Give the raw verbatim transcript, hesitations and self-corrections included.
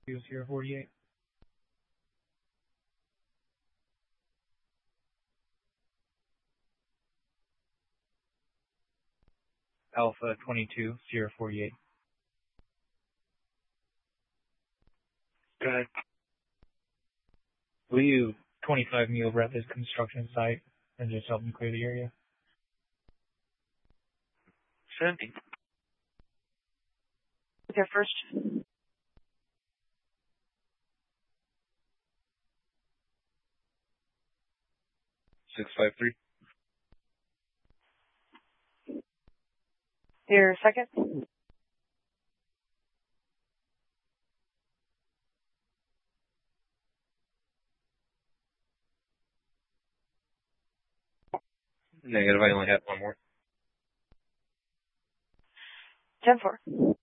Sierra forty-eight. Alpha twenty-two, Sierra forty-eight. Good. Will you twenty-five Mule rep his construction site and just help him clear the area? seventy. Okay, first. six five three. Here, second. Negative, I only have one more. ten four.